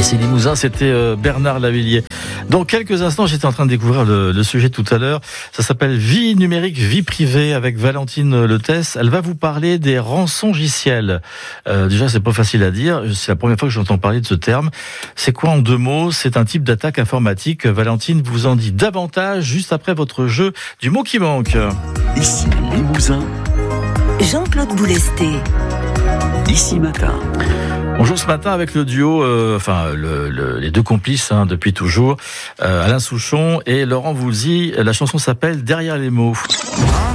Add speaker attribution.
Speaker 1: Ici Limousin, c'était Bernard Lavilliers. Dans quelques instants, j'étais en train de découvrir le sujet tout à l'heure. Ça s'appelle Vie numérique, vie privée avec Valentine Letès. Elle va vous parler des rançongiciels. Déjà, c'est pas facile à dire. C'est la première fois que j'entends parler de ce terme. C'est quoi en 2 mots? C'est un type d'attaque informatique. Valentine vous en dit davantage juste après votre jeu du mot qui manque.
Speaker 2: Ici Limousin,
Speaker 3: Jean-Claude Boulesté.
Speaker 2: Ici Matin.
Speaker 1: On joue ce matin avec le duo, les deux complices depuis toujours, Alain Souchon et Laurent Voulzy. La chanson s'appelle Derrière les mots.